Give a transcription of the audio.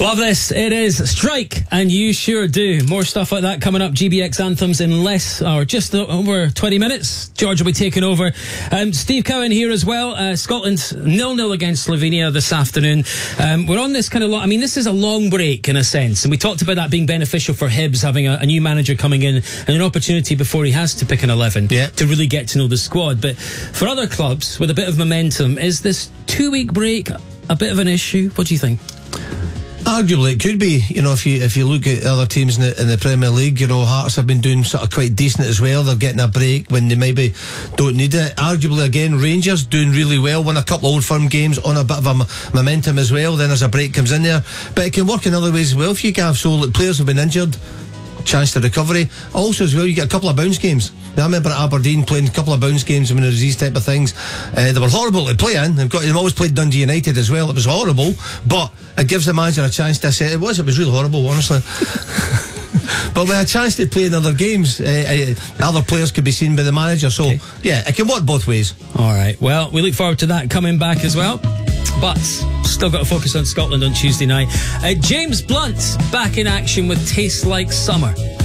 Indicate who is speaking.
Speaker 1: Love this. It is Strike, and you sure do. More stuff like that coming up. GBX Anthems in less, or just over 20 minutes. George will be taking over. Steve Cowan here as well. Scotland 0-0 against Slovenia this afternoon. We're on this kind of I mean, this is a long break in a sense, and we talked about that being beneficial for Hibs, having a new manager coming in and an opportunity before he has to pick an 11 to really get to know the squad. But for other clubs with a bit of momentum, is this 2-week break a bit of an issue? What do you think?
Speaker 2: Arguably, it could be. You know, if you look at other teams in the Premier League, you know, Hearts have been doing sort of quite decent as well. They're getting a break when they maybe don't need it. Arguably, again, Rangers doing really well. Won a couple of Old Firm games on a bit of a momentum as well. Then as a break comes in there, but it can work in other ways as well. If you have players have been injured, chance to recovery. Also as well, you get a couple of bounce games. Now, I remember at Aberdeen playing a couple of bounce games when there was these type of things. They were horrible to play in. They've always played Dundee United as well. It was horrible, but it gives the manager a chance to say it was really horrible, honestly. But with a chance to play in other games, other players could be seen by the manager. So yeah, it can work both ways.
Speaker 1: Alright, well, we look forward to that coming back as well. But still got to focus on Scotland on Tuesday night. James Blunt back in action with Tastes Like Summer.